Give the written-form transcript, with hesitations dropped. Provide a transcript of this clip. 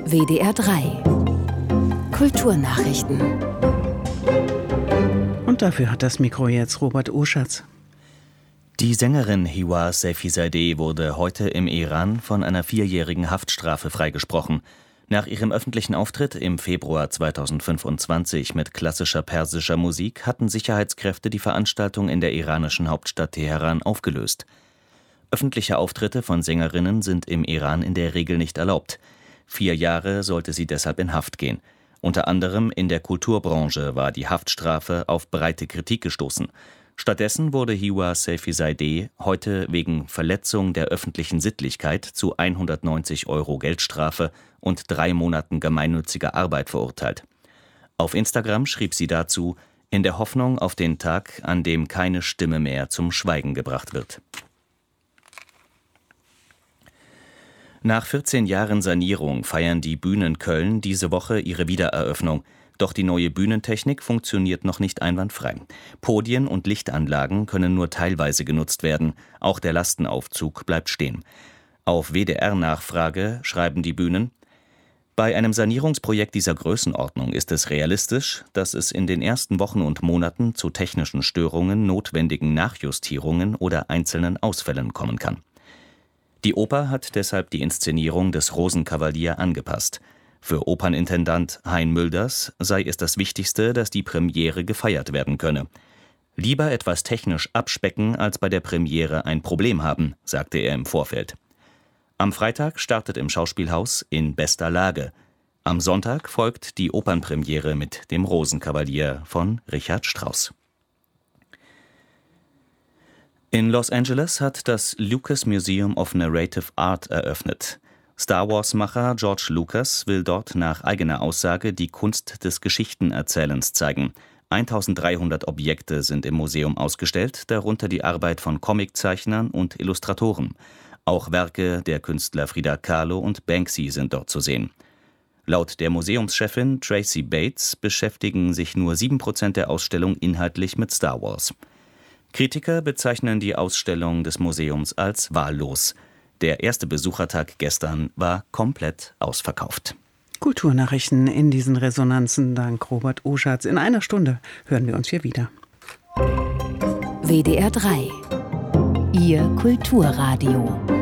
WDR 3 Kulturnachrichten. Und dafür hat das Mikro jetzt Robert Oschatz. Die Sängerin Hiwa Sefizadeh wurde heute im Iran von einer 4-jährigen Haftstrafe freigesprochen. Nach ihrem öffentlichen Auftritt im Februar 2025 mit klassischer persischer Musik hatten Sicherheitskräfte die Veranstaltung in der iranischen Hauptstadt Teheran aufgelöst. Öffentliche Auftritte von Sängerinnen sind im Iran in der Regel nicht erlaubt. 4 Jahre sollte sie deshalb in Haft gehen. Unter anderem in der Kulturbranche war die Haftstrafe auf breite Kritik gestoßen. Stattdessen wurde Hiwa Sefizadeh heute wegen Verletzung der öffentlichen Sittlichkeit zu 190 € Geldstrafe und 3 Monaten gemeinnütziger Arbeit verurteilt. Auf Instagram schrieb sie dazu: „In der Hoffnung auf den Tag, an dem keine Stimme mehr zum Schweigen gebracht wird." Nach 14 Jahren Sanierung feiern die Bühnen Köln diese Woche ihre Wiedereröffnung. Doch die neue Bühnentechnik funktioniert noch nicht einwandfrei. Podien und Lichtanlagen können nur teilweise genutzt werden. Auch der Lastenaufzug bleibt stehen. Auf WDR-Nachfrage schreiben die Bühnen: „Bei einem Sanierungsprojekt dieser Größenordnung ist es realistisch, dass es in den ersten Wochen und Monaten zu technischen Störungen, notwendigen Nachjustierungen oder einzelnen Ausfällen kommen kann." Die Oper hat deshalb die Inszenierung des Rosenkavalier angepasst. Für Opernintendant Hein Mülders sei es das Wichtigste, dass die Premiere gefeiert werden könne. „Lieber etwas technisch abspecken, als bei der Premiere ein Problem haben", sagte er im Vorfeld. Am Freitag startet im Schauspielhaus In bester Lage. Am Sonntag folgt die Opernpremiere mit dem Rosenkavalier von Richard Strauss. In Los Angeles hat das Lucas Museum of Narrative Art eröffnet. Star-Wars-Macher George Lucas will dort nach eigener Aussage die Kunst des Geschichtenerzählens zeigen. 1300 Objekte sind im Museum ausgestellt, darunter die Arbeit von Comiczeichnern und Illustratoren. Auch Werke der Künstler Frida Kahlo und Banksy sind dort zu sehen. Laut der Museumschefin Tracy Bates beschäftigen sich nur 7% der Ausstellung inhaltlich mit Star Wars. Kritiker bezeichnen die Ausstellung des Museums als wahllos. Der erste Besuchertag gestern war komplett ausverkauft. Kulturnachrichten in diesen Resonanzen dank Robert Oschatz. In einer Stunde hören wir uns hier wieder. WDR 3 Ihr Kulturradio.